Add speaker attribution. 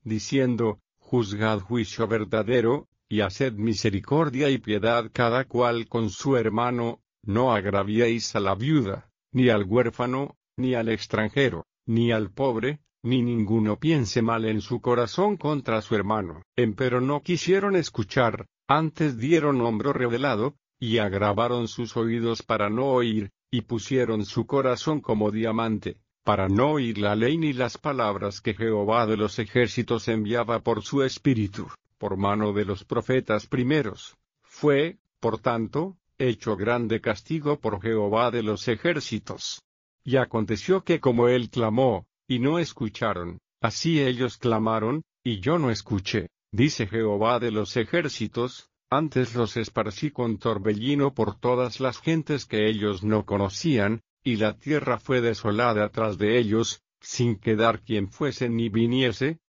Speaker 1: diciendo: Juzgad juicio verdadero, y haced misericordia y piedad cada cual con su hermano, no agraviéis a la viuda, ni al huérfano, ni al extranjero, ni al pobre, ni ninguno piense mal en su corazón contra su hermano. Empero no quisieron escuchar, antes dieron hombro revelado, y agravaron sus oídos para no oír, y pusieron su corazón como diamante, para no oír la ley ni las palabras que Jehová de los ejércitos enviaba por su espíritu, por mano de los profetas primeros. Fue, por tanto, hecho grande castigo por Jehová de los ejércitos. Y aconteció que como él clamó, y no escucharon, así ellos clamaron, y yo no escuché, dice Jehová de los ejércitos, antes los esparcí con torbellino por todas las gentes que ellos no conocían, y la tierra fue desolada tras de ellos, sin quedar quien fuese ni viniese,